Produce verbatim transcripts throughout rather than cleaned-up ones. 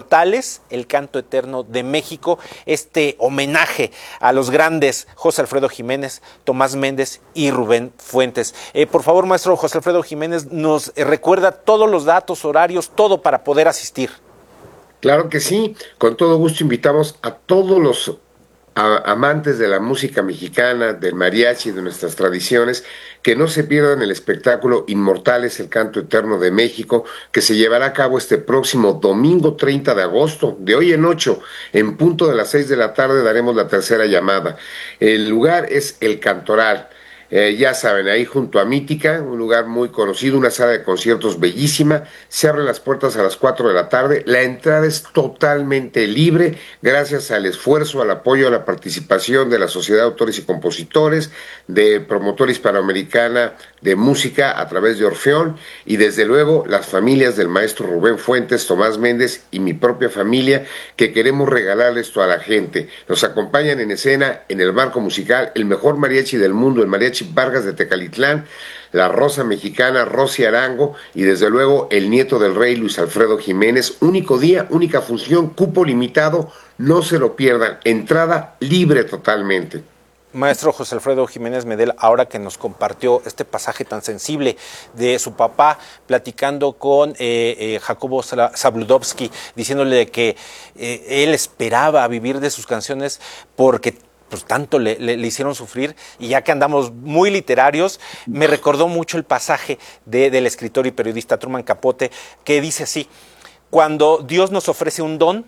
Inmortales, el canto eterno de México, este homenaje a los grandes José Alfredo Jiménez, Tomás Méndez y Rubén Fuentes. Eh, por favor, maestro José Alfredo Jiménez, nos recuerda todos los datos, horarios, todo para poder asistir. Claro que sí, con todo gusto invitamos a todos los a, amantes de la música mexicana, del mariachi, de nuestras tradiciones, que no se pierdan el espectáculo Inmortales, el canto eterno de México, que se llevará a cabo este próximo domingo treinta de agosto, de hoy en ocho, en punto de las seis de la tarde daremos la tercera llamada. El lugar es El Cantoral. Eh, ya saben, ahí junto a Mítica, un lugar muy conocido, una sala de conciertos bellísima. Se abren las puertas a las cuatro de la tarde. La entrada es totalmente libre, gracias al esfuerzo, al apoyo, a la participación de la Sociedad de Autores y Compositores, de Promotora Hispanoamericana de Música a través de Orfeón, y desde luego las familias del maestro Rubén Fuentes, Tomás Méndez y mi propia familia, que queremos regalarle esto a la gente. Nos acompañan en escena, en el marco musical, el mejor mariachi del mundo, el mariachi Vargas de Tecalitlán, la Rosa Mexicana, Rosy Arango, y desde luego el nieto del rey, Luis Alfredo Jiménez. Único día, única función, cupo limitado, no se lo pierdan, entrada libre totalmente. Maestro José Alfredo Jiménez Medel, ahora que nos compartió este pasaje tan sensible de su papá platicando con eh, eh, Jacobo Zabludovsky, diciéndole que eh, él esperaba vivir de sus canciones porque pues tanto le, le, le hicieron sufrir, y ya que andamos muy literarios, me recordó mucho el pasaje de, del escritor y periodista Truman Capote, que dice así: cuando Dios nos ofrece un don,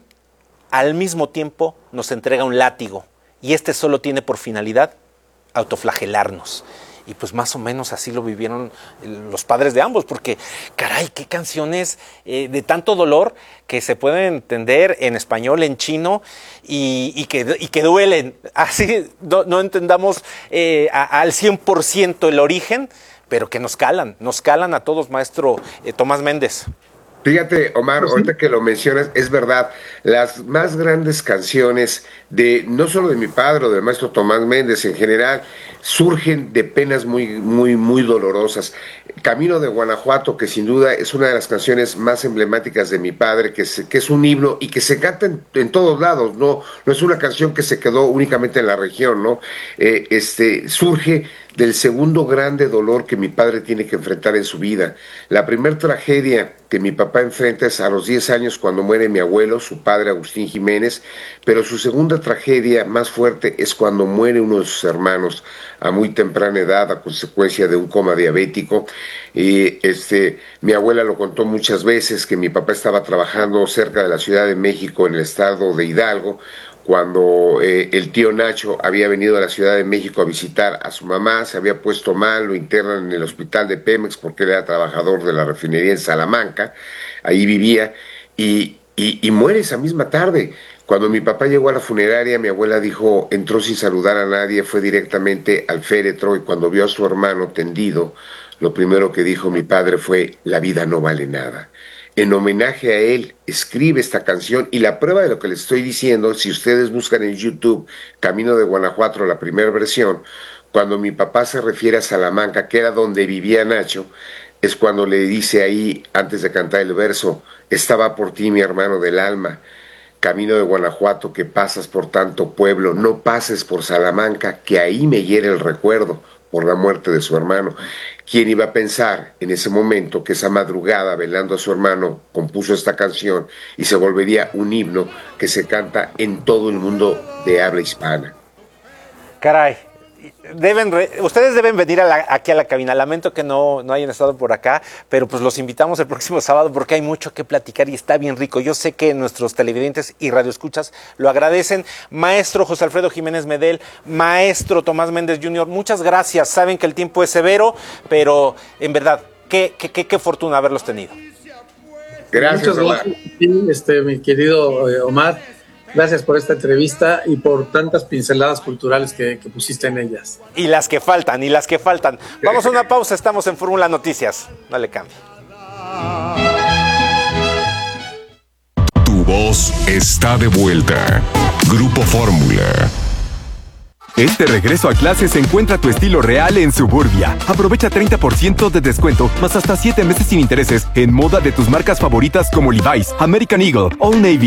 al mismo tiempo nos entrega un látigo, y este solo tiene por finalidad autoflagelarnos. Y pues más o menos así lo vivieron los padres de ambos, porque caray, qué canciones eh, de tanto dolor que se pueden entender en español, en chino, y, y, que, y que duelen. Así no, no entendamos eh, a, al cien por ciento el origen, pero que nos calan, nos calan a todos, maestro eh, Tomás Méndez. Fíjate, Omar, ahorita que lo mencionas, es verdad, las más grandes canciones de, no solo de mi padre o del maestro Tomás Méndez en general, surgen de penas muy, muy, muy dolorosas. Camino de Guanajuato, que sin duda es una de las canciones más emblemáticas de mi padre, que es, que es un himno y que se canta en, en todos lados, no, no es una canción que se quedó únicamente en la región, ¿no? Eh, este, surge del segundo grande dolor que mi padre tiene que enfrentar en su vida. La primer tragedia que mi papá enfrenta es a los diez años, cuando muere mi abuelo, su padre Agustín Jiménez, pero su segunda tragedia más fuerte es cuando muere uno de sus hermanos a muy temprana edad a consecuencia de un coma diabético. Y este, mi abuela lo contó muchas veces, que mi papá estaba trabajando cerca de la Ciudad de México, en el estado de Hidalgo, cuando eh, el tío Nacho había venido a la Ciudad de México a visitar a su mamá, se había puesto mal, lo internan en el hospital de Pemex porque él era trabajador de la refinería en Salamanca, ahí vivía, y, y, y muere esa misma tarde. Cuando mi papá llegó a la funeraria, mi abuela dijo, entró sin saludar a nadie, fue directamente al féretro, y cuando vio a su hermano tendido, lo primero que dijo mi padre fue: la vida no vale nada. En homenaje a él, escribe esta canción, y la prueba de lo que les estoy diciendo, si ustedes buscan en YouTube Camino de Guanajuato, la primera versión, cuando mi papá se refiere a Salamanca, que era donde vivía Nacho, es cuando le dice ahí, antes de cantar el verso: estaba por ti mi hermano del alma, camino de Guanajuato, que pasas por tanto pueblo, no pases por Salamanca, que ahí me hiere el recuerdo por la muerte de su hermano. ¿Quién iba a pensar en ese momento que esa madrugada, velando a su hermano, compuso esta canción y se volvería un himno que se canta en todo el mundo de habla hispana? Caray, deben re, ustedes deben venir a la, aquí a la cabina. Lamento que no, no hayan estado por acá, pero pues los invitamos el próximo sábado porque hay mucho que platicar y está bien rico. Yo sé que nuestros televidentes y radioescuchas lo agradecen. Maestro José Alfredo Jiménez Medel, maestro Tomás Méndez junior, muchas gracias. Saben que el tiempo es severo, pero en verdad, qué, qué, qué, qué fortuna haberlos tenido. Gracias, muchas gracias, este, mi querido eh, Omar. Gracias por esta entrevista y por tantas pinceladas culturales que, que pusiste en ellas. Y las que faltan, y las que faltan. Vamos a una pausa, estamos en Fórmula Noticias. Dale cambio. Tu voz está de vuelta. Grupo Fórmula. Este regreso a clases encuentra tu estilo real en Suburbia. Aprovecha treinta por ciento de descuento, más hasta siete meses sin intereses en moda de tus marcas favoritas como Levi's, American Eagle, Old Navy